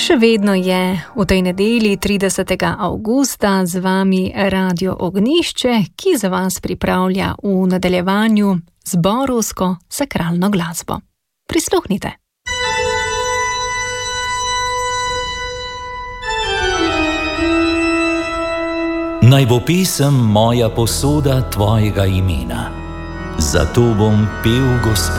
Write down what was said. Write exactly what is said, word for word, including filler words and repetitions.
Še vedno je v tej nedelji tridesetega avgusta z vami Radio Ognjišče, ki za vas pripravlja v nadaljevanju zborovsko sakralno glasbo. Prisluhnite. Naj bo pesem moja posoda tvojega imena, zato bom pel Gospod.